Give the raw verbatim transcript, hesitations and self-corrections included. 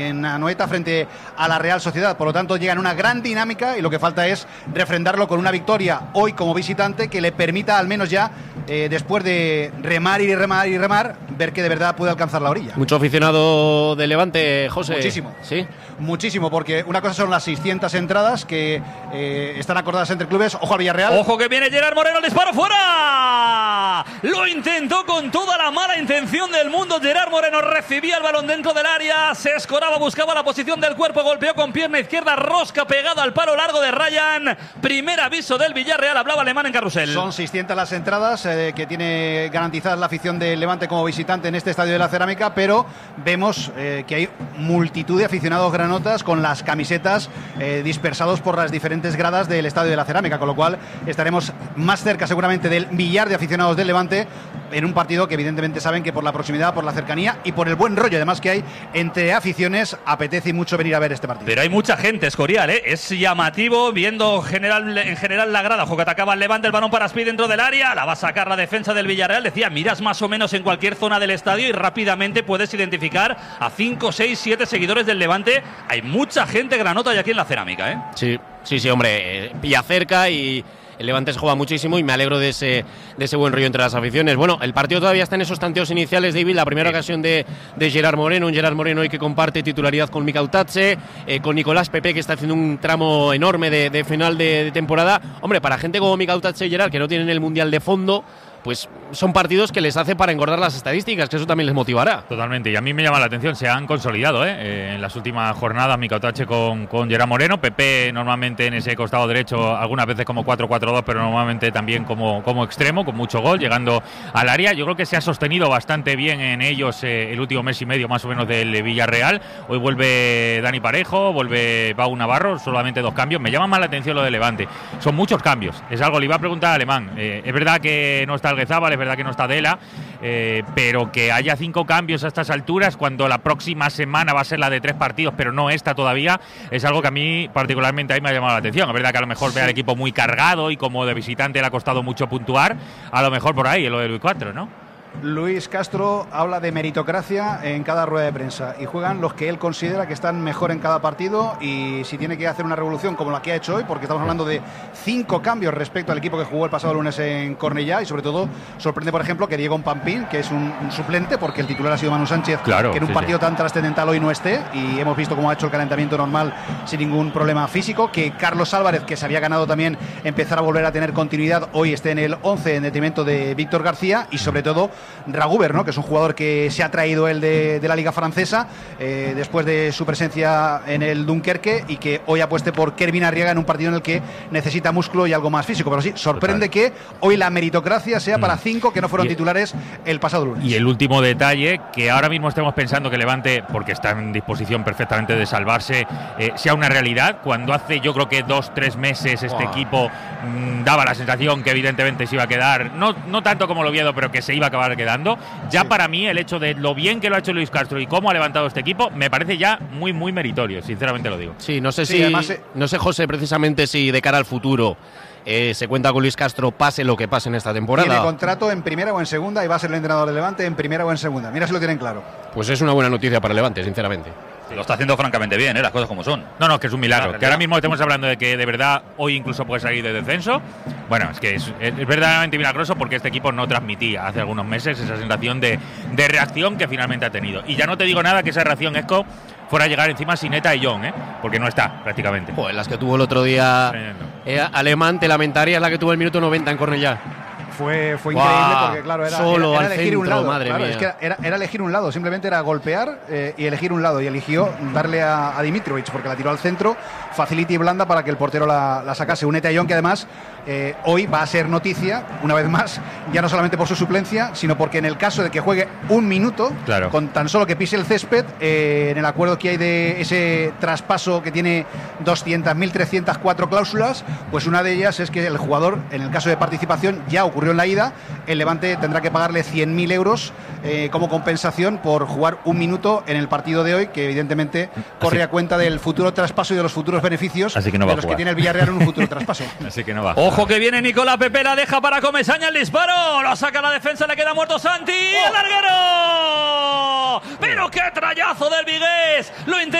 en Anoeta frente a la Real Sociedad. Por lo tanto, llega en una gran dinámica y lo que falta es refrendarlo con una victoria hoy como visitante que le permita al menos ya, eh, después de remar y remar y remar, ver que de verdad puede alcanzar la orilla. Mucho aficionado de Levante, José. Muchísimo. ¿Sí? Muchísimo, porque una cosa son las seiscientas entradas que eh, están acordadas entre clubes. Ojo al Villarreal. Ojo que viene Gerard Moreno, el disparo fuera. Lo intentó con toda la mala intención del mundo. Gerard Moreno recibía el balón dentro del área, se escoraba, buscaba la posición del cuerpo, golpeó con pierna izquierda, rosca pegada al palo largo de Ryan. Primer aviso del Villarreal, hablaba Alemán en Carrusel. Son seiscientas las entradas eh, que tiene garantizadas la afición del Levante como visitante en este Estadio de la Cerámica, pero vemos eh, que hay multitud de aficionados granotas con las camisetas eh, dispersados por las diferentes gradas del Estadio de la Cerámica, con lo cual estaremos más cerca seguramente del millar de aficionados del Levante en un partido que evidentemente saben que por la proximidad, por la cercanía y por el buen rollo además que hay entre aficiones, apetece mucho venir a ver este partido. Pero hay mucha gente, Escorial, ¿eh? Es llamativo viendo general, en general la grada. Ojo que atacaba el Levante, el balón para Speed dentro del área, la va a sacar la defensa del Villarreal. Decía, miras más o menos en cualquier zona del estadio y rápidamente puedes identificar a cinco, seis, siete seguidores del Levante. Hay mucha gente granota ya aquí en la Cerámica, ¿eh? Sí, sí, sí, hombre, eh, pilla cerca y el Levante se juega muchísimo y me alegro de ese, de ese buen rollo entre las aficiones. Bueno, el partido todavía está en esos tanteos iniciales, David. La primera sí. ocasión de, de Gerard Moreno, un Gerard Moreno hoy que comparte titularidad con Mika Utache, eh, con Nicolás Pepe, que está haciendo un tramo enorme de, de final de, de temporada. Hombre, para gente como Mika Utache y Gerard, que no tienen el Mundial de fondo, pues son partidos que les hace para engordar las estadísticas, que eso también les motivará. Totalmente, y a mí me llama la atención, se han consolidado ¿eh? Eh, en las últimas jornadas Mika Utache con, con Gerard Moreno, Pepe normalmente en ese costado derecho, algunas veces como cuatro cuatro dos, pero normalmente también como, como extremo, con mucho gol, llegando al área. Yo creo que se ha sostenido bastante bien en ellos eh, el último mes y medio más o menos del Villarreal. Hoy vuelve Dani Parejo, vuelve Pau Navarro, solamente dos cambios. Me llama más la atención lo de Levante, son muchos cambios, es algo, le iba a preguntar a Alemán, eh, es verdad que no está Alguezabal, es verdad que no está Dela, eh, pero que haya cinco cambios a estas alturas cuando la próxima semana va a ser la de tres partidos, pero no esta todavía, es algo que a mí particularmente ahí me ha llamado la atención. Es verdad que a lo mejor ve al equipo muy cargado y como de visitante le ha costado mucho puntuar, a lo mejor por ahí en lo de Luis cuatro, ¿no? Luis Castro habla de meritocracia en cada rueda de prensa y juegan los que él considera que están mejor en cada partido, y si tiene que hacer una revolución como la que ha hecho hoy, porque estamos hablando de cinco cambios respecto al equipo que jugó el pasado lunes en Cornellá, y sobre todo sorprende por ejemplo que Diego Pampín, que es un, un suplente porque el titular ha sido Manu Sánchez, claro, que en un sí, partido sí. tan trascendental hoy no esté, y hemos visto cómo ha hecho el calentamiento normal sin ningún problema físico, que Carlos Álvarez, que se había ganado también empezar a volver a tener continuidad, hoy esté en el once en detrimento de Víctor García, y sobre todo Raguber, ¿no? Que es un jugador que se ha traído él de, de la Liga Francesa eh, después de su presencia en el Dunkerque, y que hoy apueste por Kervin Arriaga en un partido en el que necesita músculo y algo más físico. Pero sí, sorprende Total. que hoy la meritocracia sea mm. para cinco que no fueron y, titulares el pasado lunes. Y el último detalle, que ahora mismo estemos pensando que Levante, porque está en disposición perfectamente de salvarse, eh, sea una realidad, cuando hace yo creo que dos, tres meses este wow. equipo mmm, daba la sensación que evidentemente se iba a quedar, no, no tanto como el Oviedo, pero que se iba a acabar quedando. Ya sí. para mí el hecho de lo bien que lo ha hecho Luis Castro y cómo ha levantado este equipo me parece ya muy muy meritorio, sinceramente lo digo. Sí, no sé sí, si además, eh... no sé José precisamente si de cara al futuro eh, se cuenta con Luis Castro pase lo que pase en esta temporada. Tiene contrato en primera o en segunda y va a ser el entrenador de Levante en primera o en segunda. Mira si lo tienen claro. Pues es una buena noticia para Levante, sinceramente. Lo está haciendo francamente bien, ¿eh? Las cosas como son. No, no, que es un milagro. Que ahora mismo estemos hablando de que de verdad hoy incluso puede salir de descenso. Bueno, es que es, es verdaderamente milagroso, porque este equipo no transmitía hace algunos meses esa sensación de, de reacción que finalmente ha tenido. Y ya no te digo nada que esa reacción Esco fuera a llegar encima sin Eta y John, ¿eh? Porque no está prácticamente. Pues las que tuvo el otro día eh, Alemán, te lamentarías la que tuvo el minuto noventa en Cornellá. Fue, fue wow, increíble porque claro era, solo era, era al elegir centro, un lado, madre claro, mía. Es que era, era elegir un lado, simplemente era golpear eh, y elegir un lado, y eligió darle a, a Dimitrovic porque la tiró al centro, facilita y blanda para que el portero la, la sacase. Un Etayón que además eh, hoy va a ser noticia una vez más, ya no solamente por su suplencia, sino porque en el caso de que juegue un minuto, claro. con tan solo que pise el césped, eh, en el acuerdo que hay de ese traspaso que tiene doscientas mil trescientas cuatro cláusulas, pues una de ellas es que el jugador, en el caso de participación, ya ocurrió en la ida, el Levante tendrá que pagarle cien mil euros eh, como compensación por jugar un minuto en el partido de hoy, que evidentemente corre Así. a cuenta del futuro traspaso y de los futuros beneficios Así que no va de los a jugar. que tiene el Villarreal en un futuro traspaso. Así que no va. Ojo que viene Nicolás Pepe, la deja para Comesaña, el disparo, lo saca la defensa, le queda muerto Santi, ¡oh! ¡El larguero! Pero qué trayazo del Vigués. Lo